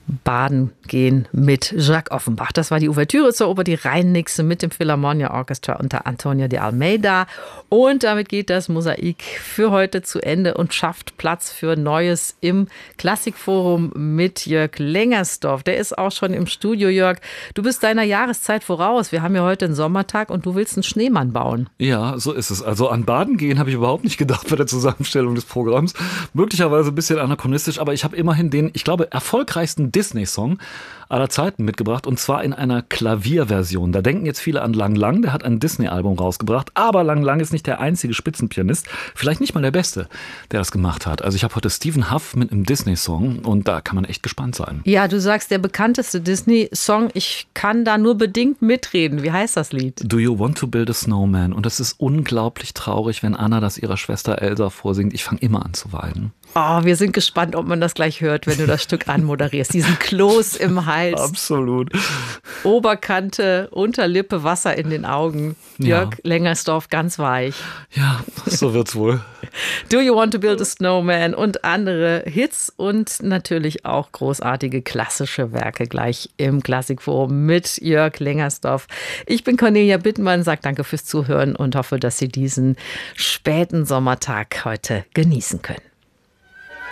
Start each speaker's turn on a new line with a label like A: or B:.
A: Baden gehen mit Jacques Offenbach. Das war die Ouvertüre zur Oper Die Rhein-Nixe mit dem Philharmonia Orchestra unter Antonio de Almeida. Und damit geht das Mosaik für heute zu Ende und schafft Platz für Neues im Klassikforum mit Jörg Lengersdorf. Der ist auch schon im Studio. Jörg, du bist deiner Jahreszeit voraus. Wir haben ja heute einen Sommertag und du willst einen Schneemann bauen.
B: Ja, so ist es. Also an Baden gehen habe ich überhaupt nicht gedacht bei der Zusammenstellung des Programms. Möglicherweise ein bisschen anachronistisch, aber ich habe immerhin den, ich glaube, erfolgreichsten Disney-Song aller Zeiten mitgebracht, und zwar in einer Klavierversion. Da denken jetzt viele an Lang Lang, der hat ein Disney-Album rausgebracht, aber Lang Lang ist nicht der einzige Spitzenpianist, vielleicht nicht mal der Beste, der das gemacht hat. Also ich habe heute Stephen Huff mit einem Disney-Song und da kann man echt gespannt sein.
A: Ja, du sagst, der bekannteste Disney-Song, ich kann da nur bedingt mitreden. Wie heißt das Lied?
B: Do You Want to Build a Snowman? Und es ist unglaublich traurig, wenn Anna das ihrer Schwester Elsa vorsingt. Ich fange immer an zu weinen.
A: Oh, wir sind gespannt, ob man das gleich hört, wenn du das Stück anmoderierst. Diesen Kloß im Hals.
B: Absolut.
A: Oberkante, Unterlippe, Wasser in den Augen. Jörg Lengersdorf, ganz weich.
B: Ja, so wird's wohl.
A: Do You Want to Build a Snowman und andere Hits und natürlich auch großartige klassische Werke gleich im Klassikforum mit Jörg Lengersdorf. Ich bin Cornelia Bittmann, sage danke fürs Zuhören und hoffe, dass Sie diesen späten Sommertag heute genießen können.